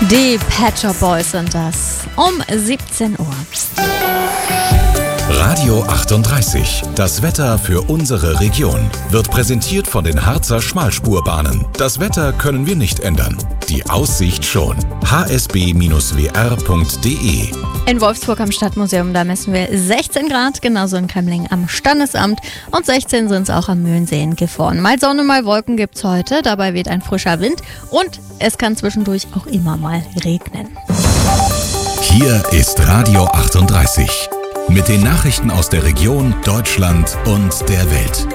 Die Pet Shop Boys sind das. Um 17 Uhr. Radio 38. Das Wetter für unsere Region wird präsentiert von den Harzer Schmalspurbahnen. Das Wetter können wir nicht ändern. Die Aussicht schon. hsb-wr.de. In Wolfsburg am Stadtmuseum, da messen wir 16 Grad, genauso in Kremling am Standesamt. Und 16 sind es auch am Mühlensee in Gifhorn. Mal Sonne, mal Wolken gibt's heute. Dabei weht ein frischer Wind und es kann zwischendurch auch immer mal regnen. Hier ist Radio 38. Mit den Nachrichten aus der Region, Deutschland und der Welt.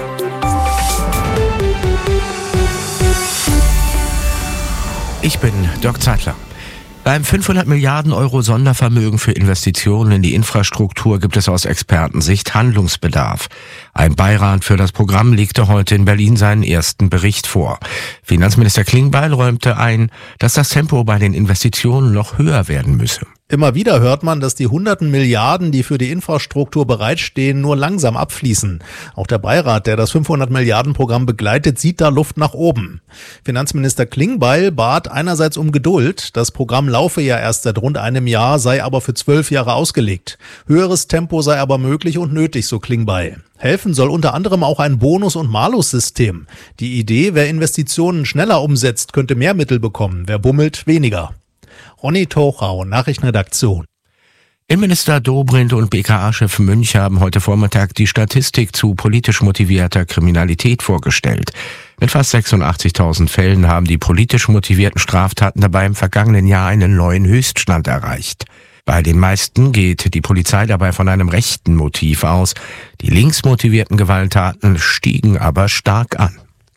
Ich bin Dirk Zeitler. Beim 500 Milliarden Euro Sondervermögen für Investitionen in die Infrastruktur gibt es aus Expertensicht Handlungsbedarf. Ein Beirat für das Programm legte heute in Berlin seinen ersten Bericht vor. Finanzminister Klingbeil räumte ein, dass das Tempo bei den Investitionen noch höher werden müsse. Immer wieder hört man, dass die hunderten Milliarden, die für die Infrastruktur bereitstehen, nur langsam abfließen. Auch der Beirat, der das 500 Milliarden Programm begleitet, sieht da Luft nach oben. Finanzminister Klingbeil bat einerseits um Geduld. Das Programm laufe ja erst seit rund einem Jahr, sei aber für 12 Jahre ausgelegt. Höheres Tempo sei aber möglich und nötig, so Klingbeil. Helfen soll unter anderem auch ein Bonus- und Malus-System. Die Idee, wer Investitionen schneller umsetzt, könnte mehr Mittel bekommen, wer bummelt, weniger. Ronny Tochau, Nachrichtenredaktion. Innenminister Dobrindt und BKA-Chef Münch haben heute Vormittag die Statistik zu politisch motivierter Kriminalität vorgestellt. Mit fast 86.000 Fällen haben die politisch motivierten Straftaten dabei im vergangenen Jahr einen neuen Höchststand erreicht. Bei den meisten geht die Polizei dabei von einem rechten Motiv aus. Die linksmotivierten Gewalttaten stiegen aber stark an.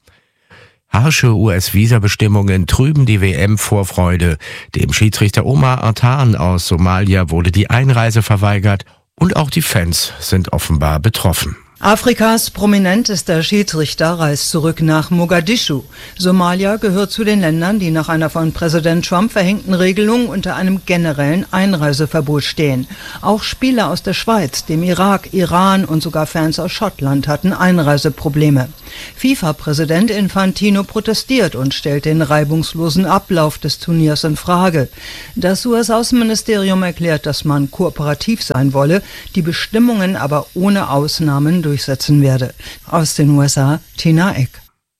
Harsche US-Visabestimmungen trüben die WM-Vorfreude. Dem Schiedsrichter Omar Artan aus Somalia wurde die Einreise verweigert und auch die Fans sind offenbar betroffen. Afrikas prominentester Schiedsrichter reist zurück nach Mogadischu. Somalia gehört zu den Ländern, die nach einer von Präsident Trump verhängten Regelung unter einem generellen Einreiseverbot stehen. Auch Spieler aus der Schweiz, dem Irak, Iran und sogar Fans aus Schottland hatten Einreiseprobleme. FIFA-Präsident Infantino protestiert und stellt den reibungslosen Ablauf des Turniers in Frage. Das US-Außenministerium erklärt, dass man kooperativ sein wolle, die Bestimmungen aber ohne Ausnahmen durchsetzen werde. Aus den USA, Tina Eck.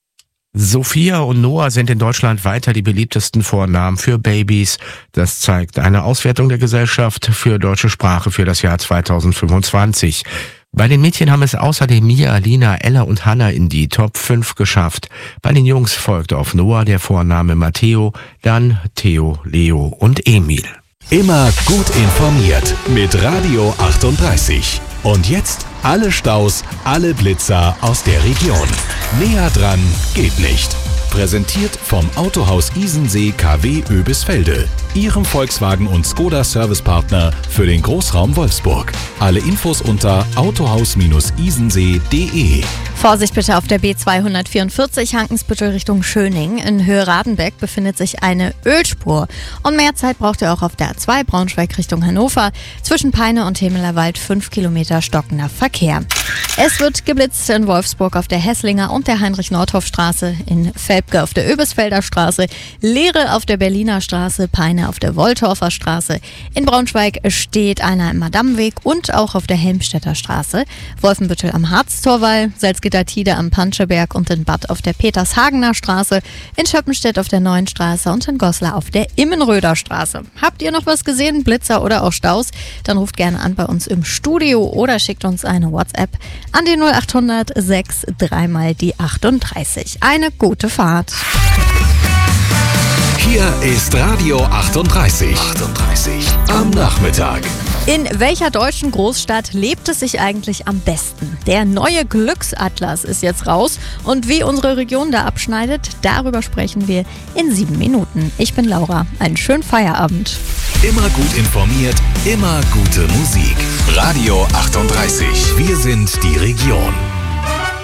Sophia und Noah sind in Deutschland weiter die beliebtesten Vornamen für Babys. Das zeigt eine Auswertung der Gesellschaft für deutsche Sprache für das Jahr 2025. Bei den Mädchen haben es außerdem Mia, Alina, Ella und Hannah in die Top 5 geschafft. Bei den Jungs folgt auf Noah der Vorname Matteo, dann Theo, Leo und Emil. Immer gut informiert mit Radio 38. Und jetzt alle Staus, alle Blitzer aus der Region. Näher dran geht nicht. Präsentiert vom Autohaus Isensee KW Oebisfelde, Ihrem Volkswagen- und Skoda-Servicepartner für den Großraum Wolfsburg. Alle Infos unter autohaus-isensee.de. Vorsicht bitte auf der B244 Hankensbüttel Richtung Schöning. In Höhe Radenbeck befindet sich eine Ölspur. Und mehr Zeit braucht ihr auch auf der A2 Braunschweig Richtung Hannover. Zwischen Peine und Hemelerwald 5 Kilometer stockender Verkehr. Es wird geblitzt in Wolfsburg auf der Hesslinger und der Heinrich-Nordhoff-Straße, in Velpke auf der Oebisfelder Straße, Lehre auf der Berliner Straße, Peine auf der Woltorfer Straße. In Braunschweig steht einer im Madammweg und auch auf der Helmstedter Straße. Wolfenbüttel am Harztorwall, Salzgitter-Tide am Panscheberg und in Bad auf der Petershagener Straße, in Schöppenstedt auf der Neuen Straße und in Goslar auf der Immenröder Straße. Habt ihr noch was gesehen, Blitzer oder auch Staus? Dann ruft gerne an bei uns im Studio oder schickt uns eine WhatsApp an die 0800 6 3 mal die 38. Eine gute Fahrt. Hier ist Radio 38. Am Nachmittag. In welcher deutschen Großstadt lebt es sich eigentlich am besten? Der neue Glücksatlas ist jetzt raus und wie unsere Region da abschneidet, darüber sprechen wir in 7 Minuten. Ich bin Laura, einen schönen Feierabend. Immer gut informiert, immer gute Musik. Radio 38. Wir sind die Region.